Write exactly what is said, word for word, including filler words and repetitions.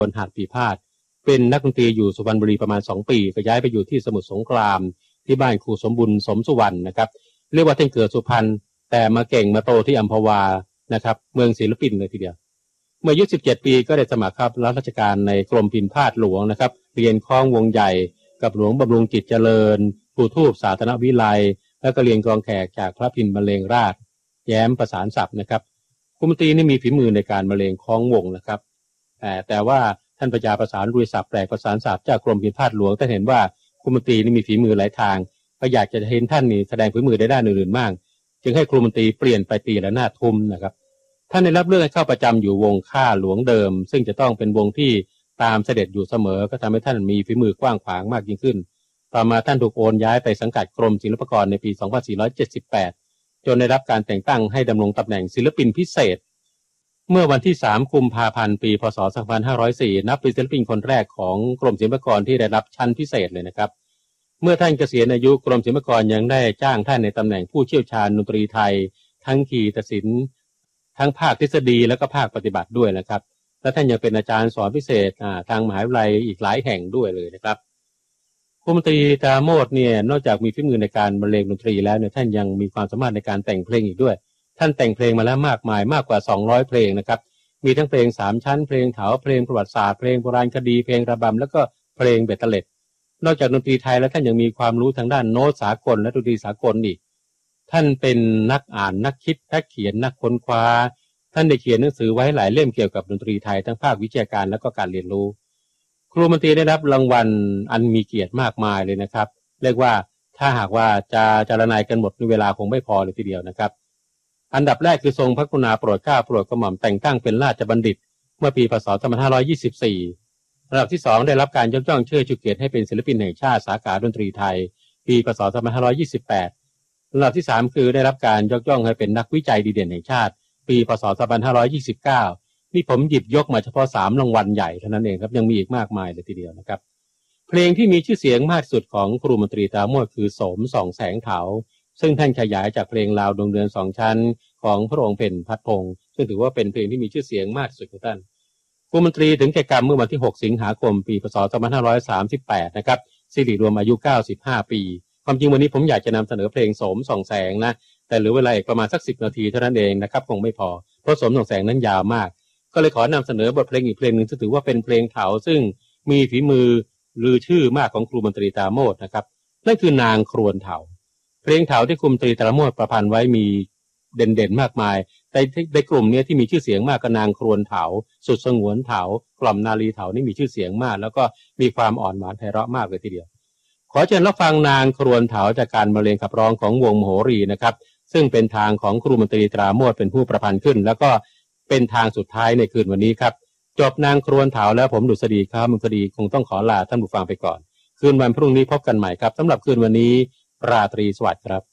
บนหาดปีพาดเป็นนักดนตรีอยู่สุพรรณบุรีประมาณสองปีก็ย้ายไปอยู่ที่สมุทรสงครามที่บ้านครูสมบุญสมสุวรรณนะครับเรียกว่าท่านเกิดสุพรรณแต่มาเก่งมาโตที่อัมพวานะครับเมืองศิลปินเลยทีเดียวเมื่ออายุสิบเจ็ดปีก็ได้สมัครครับรับราชการในกรมพิมพ์พาดหลวงนะครับเรียนคล้องวงใหญ่กับหลวงบำรุงจิตเจริญครูทูปสาธารณวิไลแล้วก็เรียนกลองแขกจากพระพิมพ์บรรเลงราชแย้มประสานศัพท์นะครับครูมนตรีนี่มีฝีมือในการบรรเลงคล้องวงนะครับแต่แต่ว่าท่านปัญญาประสานรุยศัพท์แปลประสานศัพท์จากกรมพิมพ์พาดหลวงท่านเห็นว่าครูมนตรีนี่มีฝีมือหลายทางก็อยากจะเห็นท่านนี่แสดงฝีมือในด้านอื่นๆมากจึงให้ครูมนตรีเปลี่ยนไปตีระนาดทุ้มนะครับท่านได้รับเลือกให้เข้าประจำอยู่วงข้าหลวงเดิมซึ่งจะต้องเป็นวงที่ตามเสด็จอยู่เสมอก็ทำให้ท่านมีฝีมือกว้างขวางมากยิ่งขึ้นต่อมาท่านถูกโอนย้ายไปสังกัดกรมศิลปากรในปีสองพันสี่ร้อยเจ็ดสิบแปดจนได้รับการแต่งตั้งให้ดำรงตำแหน่งศิลปินพิเศษเมื่อวันที่สามกุมภาพันธ์ปีพ.ศ. สองพันห้าร้อยสี่นับเป็นศิลปินคนแรกของกรมศิลปากรที่ได้รับชั้นพิเศษเลยนะครับเมื่อท่านเกษียณอายุกรมศิลปากรยังได้จ้างท่านในตำแหน่งผู้เชี่ยวชาญดนตรีไทยทั้งคีตศิลป์ทั้งภาคทฤษฎีและก็ภาคปฏิบัติด้วยนะครับและท่านยังเป็นอาจารย์สอนพิเศษทางมหาวิทยาลัยอีกหลายแห่งด้วยเลยนะครับครูมนตรีตราโมทเนี่ยนอกจากมีฝีมือในการบรรเลงดนตรีแล้วเนี่ยท่านยังมีความสามารถในการแต่งเพลงอีกด้วยท่านแต่งเพลงมาแล้วมากมายมากกว่าสองร้อยเพลงนะครับมีทั้งเพลงสามชั้นเพลงเถาเพลงประวัติศาสตร์เพลงโบราณคดีเพลงระบำแล้วก็เพลงเบตเตเล็ดนอกจากดนตรีไทยแล้วท่านยังมีความรู้ทางด้านโน้ตสากลและดนตรีสากลอีกท่านเป็นนักอ่านนักคิดนักเขียนนักค้นคว้าท่านได้เขียนหนังสือไว้หลายเล่มเกี่ยวกับดนตรีไทยทั้งภาควิชาการและก็การเรียนรู้ครูมนตรีได้รับรางวัลอันมีเกียรติมากมายเลยนะครับเรียกว่าถ้าหากว่าจะจารณากันหมดในเวลาคงไม่พอเลยทีเดียวนะครับอันดับแรกคือทรงพระกรุณาโปรดเกล้าโปรดกระหม่อมแต่งตั้งเป็นราชบัณฑิตเมื่อปีพ.ศ. สองพันห้าร้อยยี่สิบสี่ระดับที่สองได้รับการยกย่องเชิดชูเกียรติให้เป็นศิลปินแห่งชาติสาขาดนตรีไทยปีพ.ศ. สองพันห้าร้อยยี่สิบแปดระดับที่สามคือได้รับการยกย่องให้เป็นนักวิจัยดีเด่นแห่งชาติปีพ.ศ. สองพันห้าร้อยยี่สิบเก้านี่ผมหยิบยกมาเฉพาะสามรางวัลใหญ่เท่านั้นเองครับยังมีอีกมากมายเลยทีเดียวนะครับเพลงที่มีชื่อเสียงมากที่สุดของครูมนตรีตราโมทคือโสมส่องแสงเถาซึ่งท่านขยายจากเพลงลาวดวงเดือนสองชั้นของพระองค์เพ็ญพัดพงศ์ซึ่งถือว่าเป็นเพลงที่มีชื่อเสียงมากที่สุดของท่านครูมนตรีถึงแก่กรรมเมื่อวันที่หกสิงหาคมปีพ.ศ. สองพันห้าร้อยสามสิบแปดนะครับสิริรวมอายุเก้าสิบห้าปีความจริงวันนี้ผมอยากจะนำเสนอเพลงโสมส่องแสงนะแต่เหลือเวลาอีกประมาณสักสิบนาทีเท่านั้นเองนะครับคงไม่พอเพราะโสมส่องแสงนั้นยาวมากก็เลยขอนำเสนอบทเพลงอีกเพลงหนึ่งที่ถือว่าเป็นเพลงเถาซึ่งมีฝีมือลือชื่อมากของครูมนตรีตราโมทนะครับนั่นคือนางครวนเถาเพลงเถาที่ครูมนตรีตราโมทประพันธ์ไว้มีเด่นๆมากมายแต่ในกลุ่มนี้ที่มีชื่อเสียงมากก็นางครวนเถาสุดสงวนเถากล่อมนาลีเถานี่มีชื่อเสียงมากแล้วก็มีความอ่อนหวานไพเราะมากเลยทีเดียวขอเชิญรับฟังนางครวนเถาจากการบรรเลงขับร้องของวงมโหรีนะครับซึ่งเป็นทางของครูมนตรีตราโมทเป็นผู้ประพันธ์ขึ้นแล้วก็เป็นทางสุดท้ายในคืนวันนี้ครับจบนางครวนเถาแล้วผมดุษฎีครับมุขดีคงต้องขอลาท่านผู้ฟังไปก่อนคืนวันพรุ่งนี้พบกันใหม่ครับสำหรับคืนวันนี้ราตรีสวัสดิ์ครับ